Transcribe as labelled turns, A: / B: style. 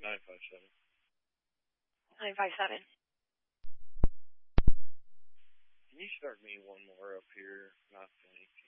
A: 957.
B: 957.
A: Can you start me one more up here? Not 18.